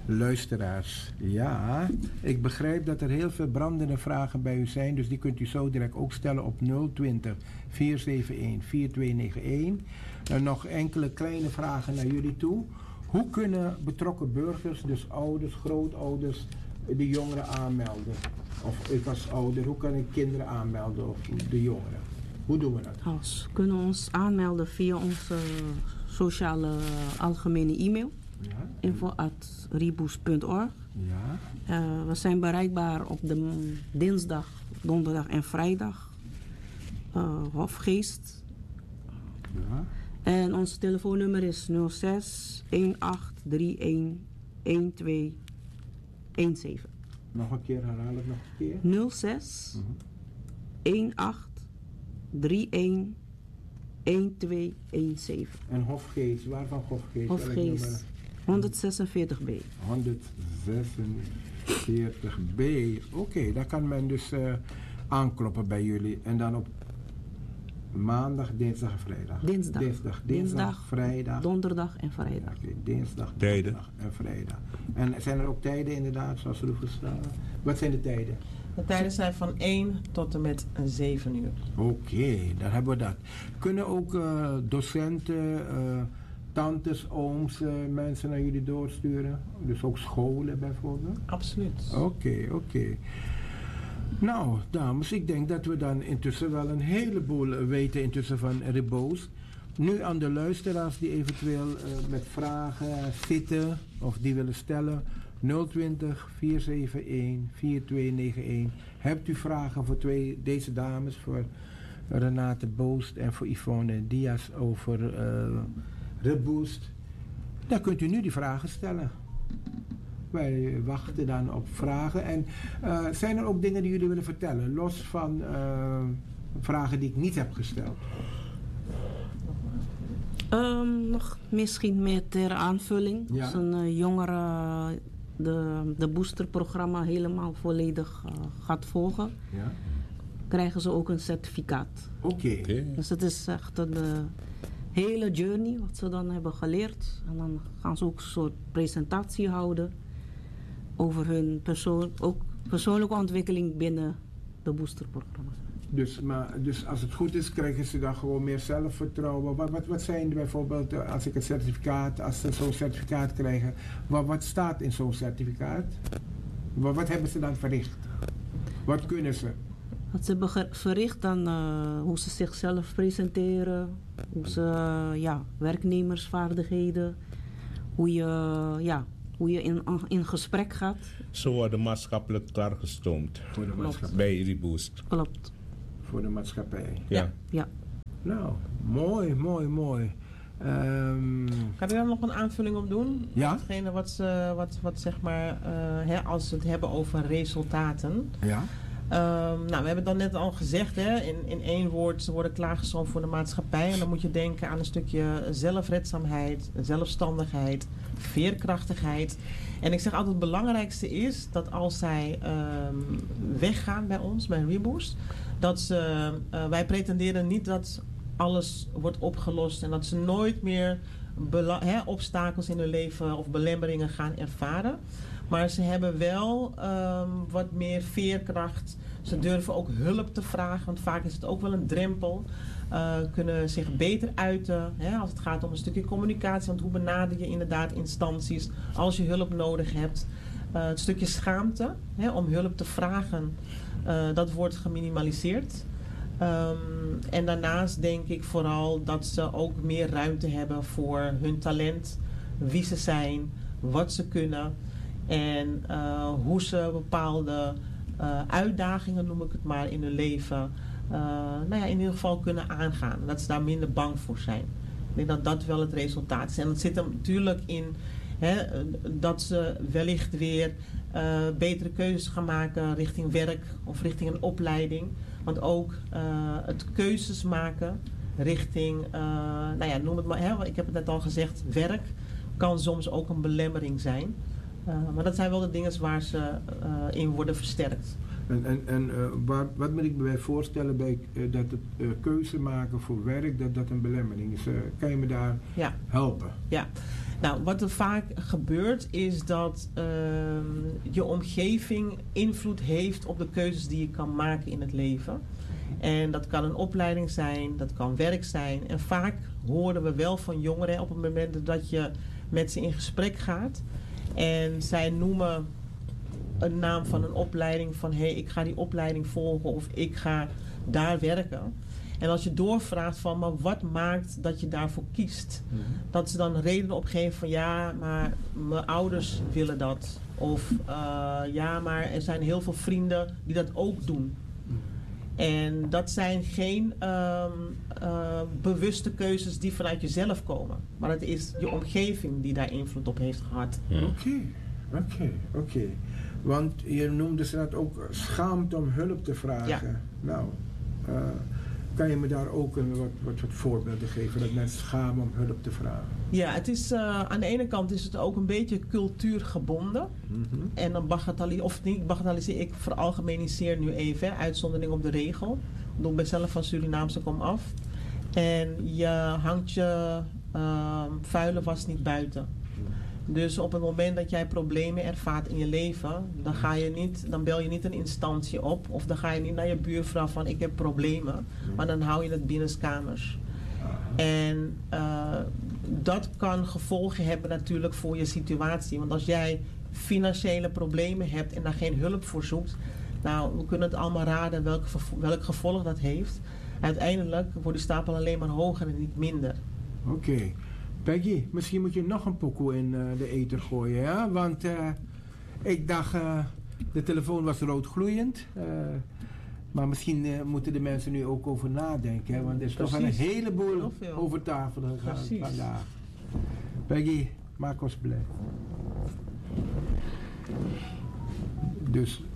Luisteraars, ja, ik begrijp dat er heel veel brandende vragen bij u zijn, dus die kunt u zo direct ook stellen op 020 471 4291. Nog enkele kleine vragen naar jullie toe. Hoe kunnen betrokken burgers, dus ouders, grootouders, de jongeren aanmelden? Of ik als ouder, hoe kan ik kinderen aanmelden of de jongeren? Hoe doen we dat? Ze kunnen ons aanmelden via onze sociale algemene e-mail. Ja. info@reboost.org. Ja. We zijn bereikbaar op de dinsdag, donderdag en vrijdag. Hofgeest. Ja. En ons telefoonnummer is 06 1831 1217. Nog een keer, herhaal het nog een keer. 06 1831 1217. En Hofgeest, waarvan Hofgeest? Hofgeest 146B. 146B. Oké, daar kan men dus aankloppen bij jullie. En dan op maandag, dinsdag en vrijdag? Dinsdag, vrijdag. Donderdag en vrijdag. Oké, dinsdag, Tijden. donderdag en vrijdag. En zijn er ook tijden inderdaad, zoals Rufus zei? Wat zijn de tijden? De tijden zijn van 1 tot en met 7 uur. Oké, daar hebben we dat. Kunnen ook docenten, tantes, ooms, mensen naar jullie doorsturen? Dus ook scholen bijvoorbeeld? Absoluut. Oké. Nou, dames, ik denk dat we dan intussen wel een heleboel weten intussen van Reboost. Nu aan de luisteraars die eventueel met vragen zitten of die willen stellen. 020 471 4291. Hebt u vragen voor deze dames, voor Renate Boost en voor Yvonne Diaz over Reboost? Dan kunt u nu die vragen stellen. Wij wachten dan op vragen. En zijn er ook dingen die jullie willen vertellen, los van vragen die ik niet heb gesteld? Nog misschien meer ter aanvulling. Ja. Als een jongere de boosterprogramma helemaal volledig gaat volgen, Ja. krijgen ze ook een certificaat. Oké. Dus het is echt een hele journey wat ze dan hebben geleerd. En dan gaan ze ook een soort presentatie houden over hun persoonlijke ontwikkeling binnen de boosterprogramma. Dus als het goed is, krijgen ze dan gewoon meer zelfvertrouwen. Wat zijn er bijvoorbeeld, als ze zo'n certificaat krijgen, wat staat in zo'n certificaat? Wat hebben ze dan verricht? Wat kunnen ze? Wat ze hebben verricht dan hoe ze zichzelf presenteren, hoe ze werknemersvaardigheden, hoe je in gesprek gaat. Zo worden maatschappelijk klaargestoomd Voor de maatschappij. bij Reboost. Klopt. Voor de maatschappij. Ja. Nou, mooi. Kan ik daar nog een aanvulling op doen? Ja. Hetgene wat zeg maar, als we het hebben over resultaten. Ja. We hebben het dan net al gezegd, in één woord, ze worden klaargestoomd voor de maatschappij. En dan moet je denken aan een stukje zelfredzaamheid, zelfstandigheid, veerkrachtigheid. En ik zeg altijd het belangrijkste is dat als zij weggaan bij ons, bij Reboost, dat wij pretenderen niet dat alles wordt opgelost en dat ze nooit meer obstakels in hun leven of belemmeringen gaan ervaren. Maar ze hebben wel wat meer veerkracht. Ze durven ook hulp te vragen, want vaak is het ook wel een drempel. Kunnen zich beter uiten als het gaat om een stukje communicatie. Want hoe benader je inderdaad instanties als je hulp nodig hebt? Het stukje schaamte om hulp te vragen, dat wordt geminimaliseerd. En daarnaast denk ik vooral dat ze ook meer ruimte hebben voor hun talent, wie ze zijn, wat ze kunnen en hoe ze bepaalde uitdagingen, noem ik het maar, in hun leven in ieder geval kunnen aangaan. Dat ze daar minder bang voor zijn. Ik denk dat dat wel het resultaat is. En dat zit er natuurlijk in dat ze wellicht weer betere keuzes gaan maken richting werk of richting een opleiding. Want ook het keuzes maken richting, noem het maar, ik heb het net al gezegd, werk kan soms ook een belemmering zijn. Maar dat zijn wel de dingen waar ze in worden versterkt. En wat moet ik me bij voorstellen bij dat het keuze maken voor werk, dat een belemmering is? Kan je me daar helpen? Ja. Nou, wat er vaak gebeurt is dat je omgeving invloed heeft op de keuzes die je kan maken in het leven. En dat kan een opleiding zijn, dat kan werk zijn. En vaak horen we wel van jongeren op het moment dat je met ze in gesprek gaat. En zij noemen een naam van een opleiding van ik ga die opleiding volgen of ik ga daar werken. En als je doorvraagt van, maar wat maakt dat je daarvoor kiest? Dat ze dan redenen opgeven van, ja, maar mijn ouders willen dat. Of ja, maar er zijn heel veel vrienden die dat ook doen. En dat zijn geen bewuste keuzes die vanuit jezelf komen. Maar het is je omgeving die daar invloed op heeft gehad. Oké. Want je noemde ze dat ook schaamte om hulp te vragen. Ja. Nou, kan je me daar ook wat voorbeelden geven dat mensen schamen om hulp te vragen? Ja, het is, aan de ene kant is het ook een beetje cultuurgebonden. En dan bagatelliseer ik, veralgemeniseer nu even, uitzondering op de regel. Ik bedoel, ben zelf van Surinaamse kom af. En je hangt je vuile was niet buiten. Dus op het moment dat jij problemen ervaart in je leven, dan bel je niet een instantie op. Of dan ga je niet naar je buurvrouw van ik heb problemen. Maar dan hou je het binnenskamers. En dat kan gevolgen hebben natuurlijk voor je situatie. Want als jij financiële problemen hebt en daar geen hulp voor zoekt. Nou, we kunnen het allemaal raden welk gevolg dat heeft. Uiteindelijk wordt die stapel alleen maar hoger en niet minder. Oké. Peggy, misschien moet je nog een pokoe in de ether gooien, ja? Want ik dacht, de telefoon was rood gloeiend. Maar misschien moeten de mensen nu ook over nadenken, hè? Want er is toch wel een heleboel over tafel gegaan vandaag. Peggy, maak ons blij. Dus